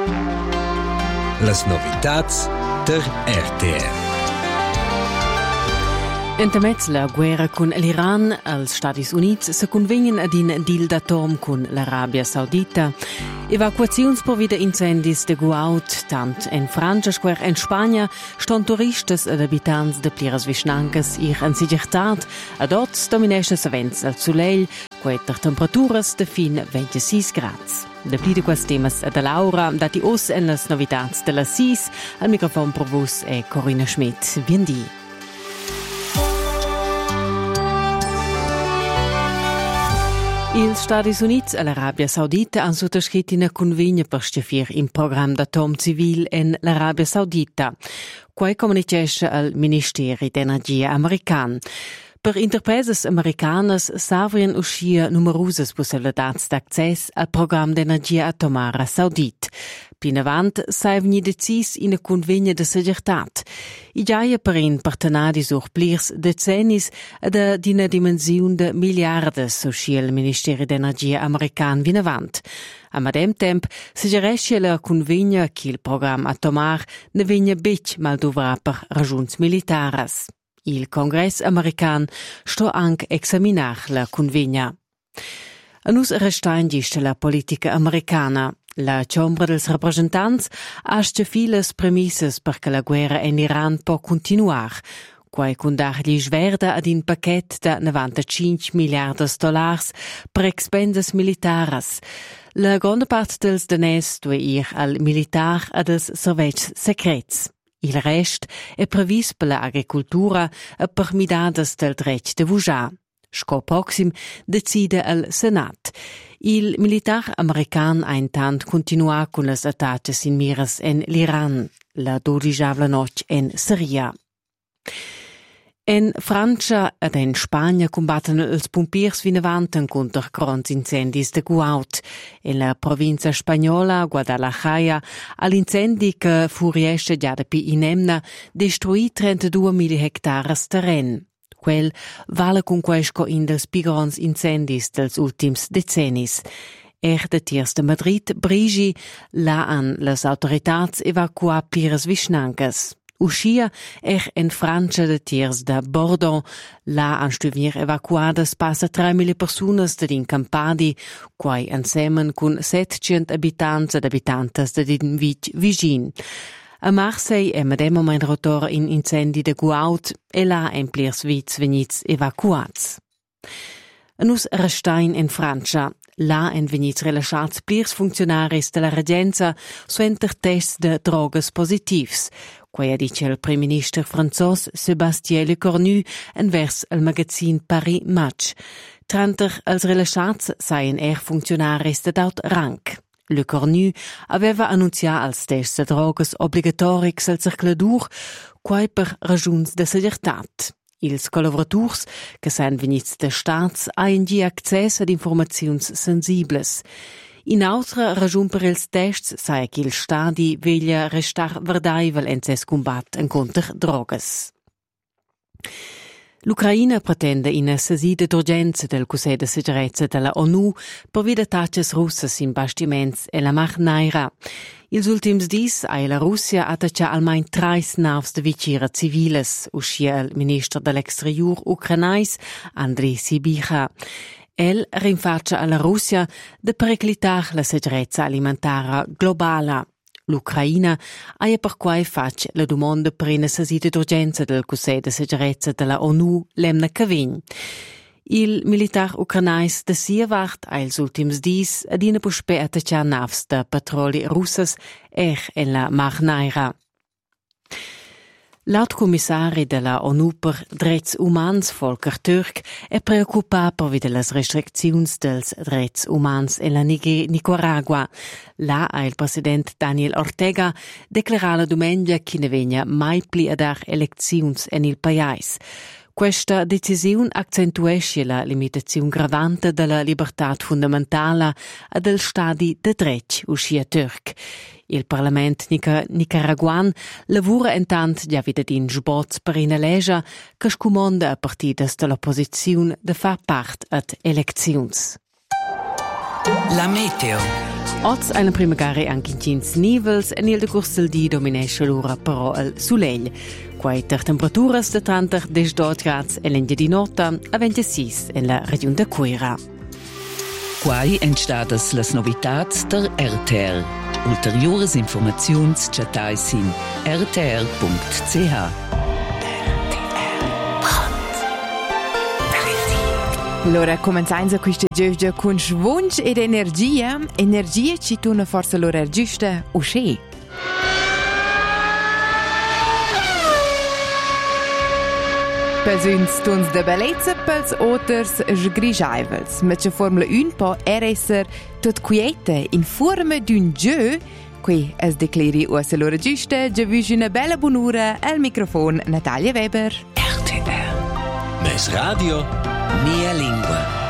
Las novitats der RTR. Entamez la guerra con l'Iran, els Stati Units se convenien ad un deal d'atom con l'Arabia Saudita. Evacuazions per vida incendis de Guaut, tant en Francia square en Spagna, ston turistes ed abitants de pliras vischnancas ir en sigurtat, ad ots dominesces avents al soleil, queter temperaturas de fin 26 grads. De pli de quels temas da Laura, dati os en las novitats de la SIS, al microfon per vos è Corinna Schmidt. Biendi. Els Stati Units e l'Arabia Saudita han sottoscritto una convegna per stafir in programma d'atom civil in l'Arabia Saudita, quai comunicesce al Ministeri d'Energia american. Per interpreses americanas savrien uscire numerosas possibilitats d'accés al programma d'energia atomara saudit. Pin avant saivni decis in a convegna de seguretat. I giaia per in partenari sur plirs decennis ed d'ina dimensiun de miliardes uscire il Ministeri d'Energia american vin avant. A madem temp suggerisce la convegna che il programma atomar ne vegna bec mal dovra per ragiuns militaras. Il Congress american sto anche examinar la convegna. A nus restain giste la politica americana. La Chambre dels Representants ha files premisses perché la guerra in Iran può continuare. Quai condar gli sverda ad un paquet da 95 miliardas dollars per expenses militaras. La grande parte dels danès due ir al militar ad als serveis secrets. Il rest è previs per l'agricultura e per midades del dret de vujar. Sco proxim decide al Senat. Il militar american ha intant continua con las attaques in miras en l'Iran, la 12ª noche en Siria. En Francia ed en Spagna combatten els pompiers vinavanten contra grans incendis de Guaut. En la provincia spagnola, Guadalajara, all'incendi che furiesce già da pi inemna, destruì 32.000 hectares terren. Quel vale con questo in dels pigrons incendis dels ultims decennis. De tiers de Madrid, Brigi, là han las autoritats evacua pliras vischnancas. Uscia en Francia de tiers de Bordeaux, là han stuvir evacuadas passa 3.000 personas de din Campadi, quai ansemen con 700 abitants ed abitantes de din vich vigin. A Marseille è medem moment rotor in incendi de Guaut e là en plirs vits venits evacuats. A nus restain in Francia. Là en venits relasciats plirs funzionaris de la regenza suenter tests de drogas positivs, quai dice il Prime Minister franzos Sébastien Lecornu envers il magazin Paris Match. Tranter als relasciats saien funzionaris de daut rank. Lecornu aveva annunziato als tests de drogas obligatorics al circuladur, quai per ragiuns de seguretat. Ils collaborators che sain venits de stats hain di access ad informaziuns sensibles. In autra ragiun per ils tests sai che il stadi veglia restar verdaivel en ses combat en contra drogas. L'Ucraina pretende una sesida d'urgenza del Consiglio de Sicurezza della ONU per via attacches russas in bastiments e la Mar Neira. Ils ultims dis ha la Russia attaccia almain 3 navs de vicira civiles, uscia il ministro dell'exterior ucranais Andriy Sybiha. El rinfaccia alla Russia de periclitar la sicurezza alimentare globala. L'Ucraina ha per quai fac la domanda per una sesida d'urgenza del Consiglio de Sicurezza della ONU lemna cavegn. Il militar ucranais de Sievart ha ils ultims dis ad ina puspe attacciar navs de patroli russas en la Mar Neira. L'Alto Commissari della ONU per Drets Umans, Volker Türk, è preoccupato per via delle restrizioni dels drets umans in la Nicaragua. Là ha il presidente Daniel Ortega declarato domenica che ne vegna mai pli a dar elezioni in il paese. Questa decisione accentuesce la limitazione gravante della libertà fondamentale e del Stati de dret, uscia Türk. Il Parlament nicaraguan lavora intant già wieder in sbots per una legge che scomanda a partidas dell'opposizione de far part ad eleczions. La meteo. Oz una prima gara anche in Cins Nivels e nel decurso del dì dominesce l'ora però al Sulegl. Quai ter temperaturas de 30-12 gradi e l'endia di nota a 26 nella regione de Cuera. Quai entstadas las novitats der RTR. Ulteriores informaziuns chatais in rtr.ch. Allora, cominciamo questa giornata con svunch ed energia. Energia ci torna forse l'ora giusta o c'è. Pels uns tuns de bellezza, pels otters sgrischeivels. Ma c'è Formula 1 può essere tot quieta in forma d'un jeu. Qui es declari usa l'ora giusta, già vuoi una bella buon'ora al microfono Natalia Weber. RTR. Mes radio, mia lingua.